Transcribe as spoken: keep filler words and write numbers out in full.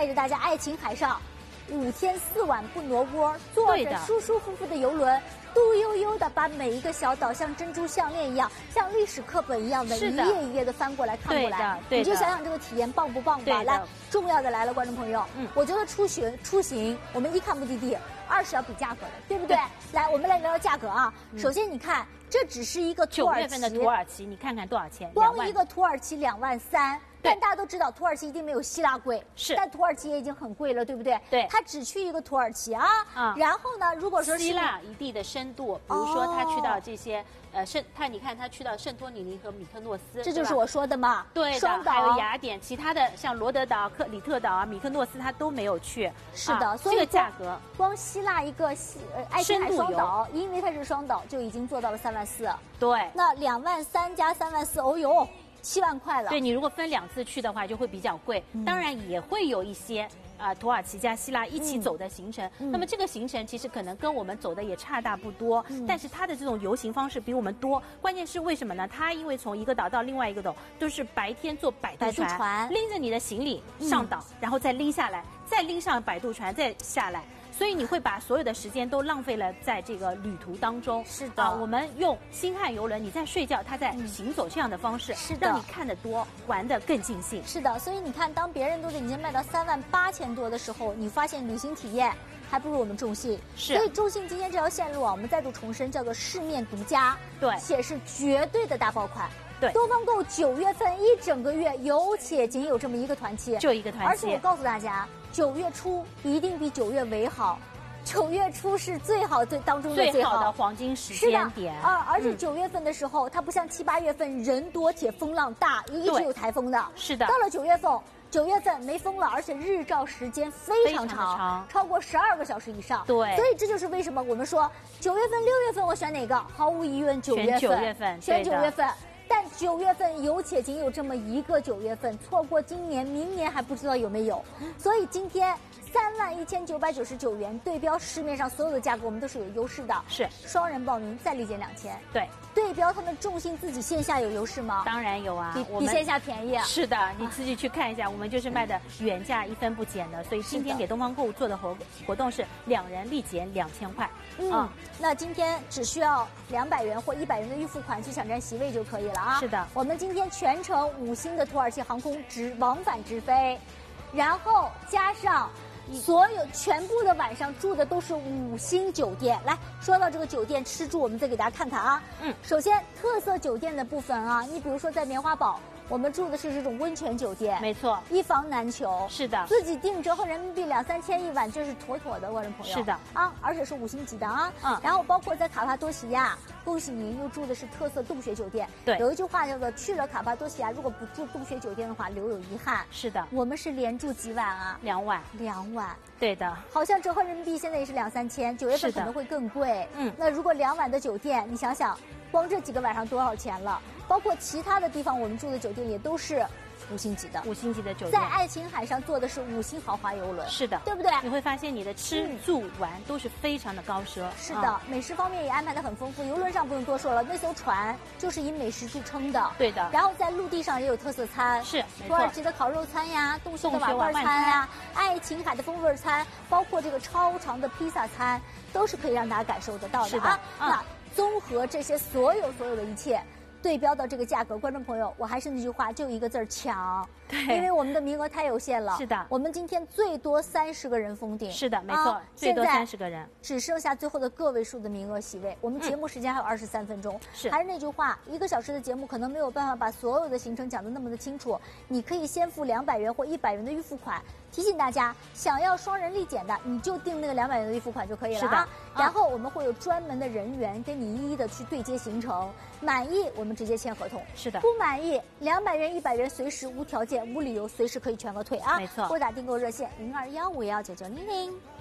着大家爱琴海上五天四晚不挪窝，坐着舒舒服服的游轮，嘟悠悠的把每一个小岛像珍珠项链一样，像历史课本一样的一页一页的翻过来看过来，你就想想这个体验棒不棒吧？来，重要的来了，观众朋友，嗯，我觉得出行出行，我们一看目的地，二是要比价格的，对不对？来，我们来聊聊价格啊。首先你看，这只是一个土耳其，九月份的土耳其，你看看多少钱？ 光一个土耳其两万三。但大家都知道，土耳其一定没有希腊贵， 是。 但土耳其也已经很贵了，对不对？ 对。 他只去一个土耳其啊，啊。然后呢，如果说希腊一地的深度，比如说他去到这些、哦、呃圣，他你看他去到圣托里尼和米克诺斯， 这就是我说的嘛。 对的，还有雅典，其他的像罗德岛、克里特岛啊、米克诺斯他都没有去。 是的， 啊、 所以这个价格， 光希腊一个西呃爱琴海双岛，因为它是双岛，就已经做到了三万四。 对。 那两万三加三万四，哦呦。七万块了， 对你如果分两次去的话，就会比较贵。嗯、当然也会有一些啊、呃，土耳其加希腊一起走的行程。嗯、那么这个行程其实可能跟我们走的也差大不多，嗯、但是它的这种游行方式比我们多。关键是为什么呢？它因为从一个岛到另外一个岛，都是白天坐摆渡船， 船拎着你的行李上岛，嗯、然后再拎下来，再拎上摆渡船，再下来。所以你会把所有的时间都浪费了在这个旅途当中。 是的， 啊，我们用星汉游轮，你在睡觉，它在行走这样的方式， 是的， 让你看得多，玩得更尽兴。 是的，所以你看，当别人都已经卖到三万八千多的时候，你发现旅行体验还不如我们中信。 是， 所以中信今天这条线路啊，我们再度重申，叫做市面独家， 对， 且是绝对的大爆款。 对， 东方购九月份一整个月有且仅有这么一个团期， 就一个团期。 而且我告诉大家，九月初一定比九月尾好。九月初是最好最当中的最好， 最好的黄金时间点啊！而且九月份的时候，嗯、它不像七八月份人多且风浪大，一直有台风的。 是的。 到了九月份，九月份没风了，而且日照时间非常长， 非常长超过十二个小时以上。 对。 所以这就是为什么我们说九月份、六月份我选哪个？毫无疑问，九月份。 选九月份。 选九月份。但九月份有且仅有这么一个九月份，错过今年、明年还不知道有没有。所以今天三万一千九百九十九元对标市面上所有的价格，我们都是有优势的。 是双人报名再立减两千。 对， 对标他们中信自己线下有优势吗？ 当然有啊， 比比线下便宜啊。 是的，你自己去看一下，我们就是卖的原价一分不减的。所以今天给东方购物做的活活动是两人立减两千块。 嗯，啊、那今天只需要两百元或一百元的预付款去抢占席位就可以了啊。 是的， 我们今天全程五星的土耳其航空直往返直飞，然后加上所有全部的晚上住的都是五星酒店。来说到这个酒店吃住，我们再给大家看看啊。嗯，首先特色酒店的部分啊，你比如说在棉花堡。我们住的是这种温泉酒店， 没错， 一房难求。 是的， 自己订折合人民币两三千一晚，这是妥妥的，观众朋友。 是的啊，而且是五星级的啊。嗯，然后包括在卡帕多西亚，恭喜您又住的是特色洞穴酒店。 对， 有一句话叫做去了卡帕多西亚，如果不住洞穴酒店的话，留有遗憾。 是的， 我们是连住几晚啊？ 两晚， 两晚。 对的， 好像折合人民币现在也是两三千，九月份可能会更贵。嗯，那如果两晚的酒店，你想想，光这几个晚上多少钱了？包括其他的地方，我们住的酒店也都是五星级的， 五星级的酒店， 在爱琴海上坐的是五星豪华游轮， 是的， 对不对？ 你会发现你的吃、嗯、住玩都是非常的高奢。 是的、嗯，美食方面也安排的很丰富。游轮上不用多说了，那艘船就是以美食著称的。 对的。 然后在陆地上也有特色餐， 是土耳其的烤肉餐呀，洞穴的瓦罐餐呀，爱琴海的风味餐，包括这个超长的披萨餐，都是可以让大家感受得到的。 是的， 啊嗯、 那综合这些所有所有的一切。对标到这个价格，观众朋友，我还是那句话，就一个字儿抢。 对， 因为我们的名额太有限了。 是的， 我们今天最多三十个人封顶。 是的，没错，啊、最多三十个人， 只剩下最后的个位数的名额席位。我们节目时间还有二十三分钟。 是、嗯， 还是那句话，一个小时的节目可能没有办法把所有的行程讲得那么的清楚。你可以先付两百元或一百元的预付款。提醒大家，想要双人立减的，你就订那个两百元的预付款就可以了啊。 是的，啊、 然后我们会有专门的人员跟你一一的去对接行程，满意我们直接签合同。 是的， 不满意两百元、一百元随时无条件、无理由，随时可以全额退啊。 没错， 拨打订购热线零二幺五幺九九零零。